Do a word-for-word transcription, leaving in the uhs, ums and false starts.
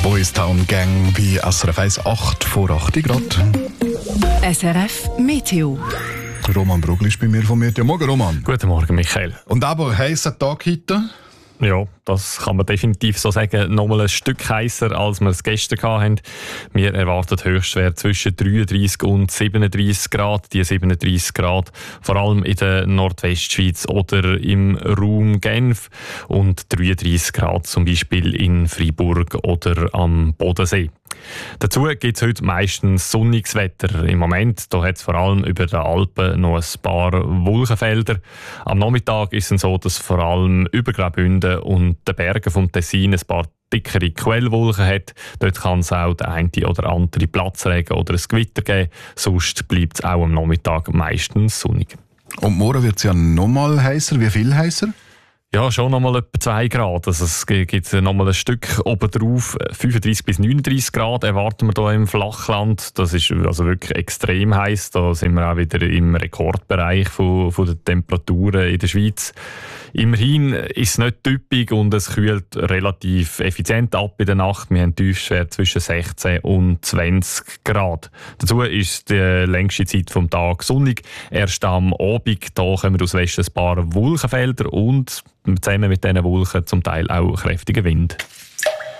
Boys Town Gang bei S R F eins, acht vor acht Grad. S R F Meteo. Roman Brugli ist bei mir von Meteo. Morgen, Roman. Guten Morgen, Michael. Und aber heißer Tag heute? Ja, das kann man definitiv so sagen. Nochmal ein Stück heißer, als wir es gestern hatten. Wir erwarten Höchstwert zwischen dreiunddreissig und siebenunddreissig Grad. Die siebenunddreissig Grad vor allem in der Nordwestschweiz oder im Raum Genf. Und dreiunddreissig Grad zum Beispiel in Freiburg oder am Bodensee. Dazu gibt es heute meistens sonniges Wetter. Im Moment da hat es vor allem über den Alpen noch ein paar Wolkenfelder. Am Nachmittag ist es so, dass vor allem über Graubünden und den Bergen vom Tessin ein paar dickere Quellwolken hat. Dort kann es auch der eine oder andere Platzregen oder ein Gewitter geben. Sonst bleibt es auch am Nachmittag meistens sonnig. Und morgen wird es ja noch mal heißer. Wie viel heißer? Ja, schon nochmal etwa zwei Grad. Also es gibt nochmal ein Stück obendrauf. fünfunddreissig bis neununddreissig Grad erwarten wir hier im Flachland. Das ist also wirklich extrem heiß. Da sind wir auch wieder im Rekordbereich von, von den Temperaturen in der Schweiz. Immerhin ist es nicht typisch und es kühlt relativ effizient ab in der Nacht. Wir haben Tiefstwert zwischen sechzehn und zwanzig Grad. Dazu ist die längste Zeit vom Tag sonnig. Erst am Abend da kommen aus Westen ein paar Wolkenfelder und zusammen mit diesen Wolken zum Teil auch kräftiger Wind.